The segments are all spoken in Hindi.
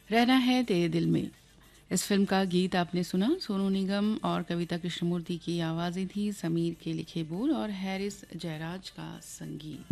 रहना है तेरे दिल में। इस फिल्म का गीत आपने सुना, सोनू निगम और कविता कृष्णमूर्ति की आवाज़ें थी, समीर के लिखे बोल और हैरिस जयराज का संगीत।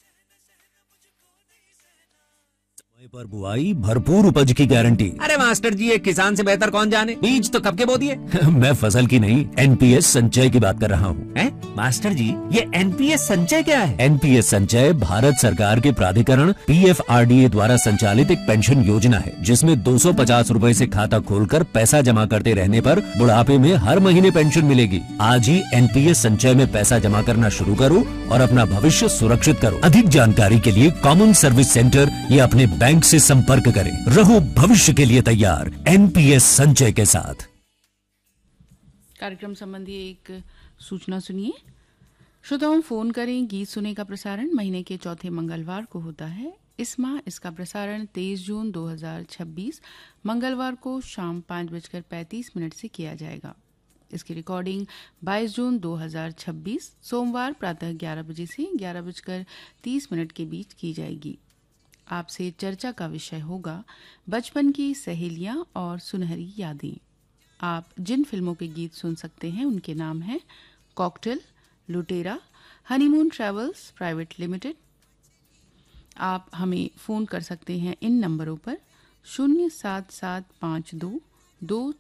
समय पर बुआई भरपूर उपज की गारंटी। अरे मास्टर जी, ये किसान से बेहतर कौन जाने, बीज तो कब के बो दिए। मैं फसल की नहीं, एनपीएस संचय की बात कर रहा हूँ। मास्टर जी, ये एनपीएस संचय क्या है? एनपीएस संचय भारत सरकार के प्राधिकरण पीएफआरडीए द्वारा संचालित एक पेंशन योजना है, जिसमें 250 रूपए से खाता खोलकर पैसा जमा करते रहने पर बुढ़ापे में हर महीने पेंशन मिलेगी। आज ही एनपीएस संचय में पैसा जमा करना शुरू करो और अपना भविष्य सुरक्षित करो। अधिक जानकारी के लिए कॉमन सर्विस सेंटर या अपने बैंक से संपर्क करें। रहो भविष्य के लिए तैयार एनपीएस संचय के साथ। कार्यक्रम संबंधी एक सूचना सुनिए। श्रोताओं, फोन करें, गीत सुने का प्रसारण महीने के चौथे मंगलवार को होता है। इस माह इसका प्रसारण 23 जून 2026 मंगलवार को शाम 5:35 से किया जाएगा। इसकी रिकॉर्डिंग 22 जून 2026 सोमवार प्रातः 11 बजे से 11:30 के बीच की जाएगी। आपसे चर्चा का विषय होगा बचपन की सहेलियां और सुनहरी यादें। आप जिन फिल्मों के गीत सुन सकते हैं उनके नाम हैं कॉकटेल, लुटेरा, हनीमून ट्रैवल्स प्राइवेट लिमिटेड। आप हमें फ़ोन कर सकते हैं इन नंबरों पर 07752 2